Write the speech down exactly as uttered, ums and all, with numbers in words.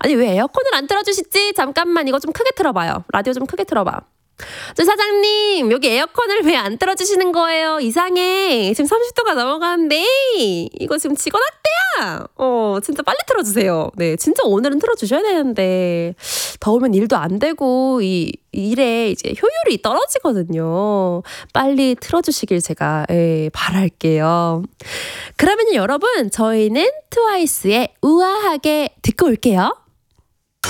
아니 왜 에어컨을 안 틀어주시지? 잠깐만 이거 좀 크게 틀어봐요. 라디오 좀 크게 틀어봐. 저 사장님 여기 에어컨을 왜 안 틀어주시는 거예요? 이상해. 지금 삼십 도가 넘어가는데 이거 지금 직원학대야. 어 진짜 빨리 틀어주세요. 네 진짜 오늘은 틀어주셔야 되는데 더우면 일도 안 되고 이 일에 이제 효율이 떨어지거든요. 빨리 틀어주시길 제가 예, 바랄게요. 그러면 여러분 저희는 트와이스의 우아하게 듣고 올게요.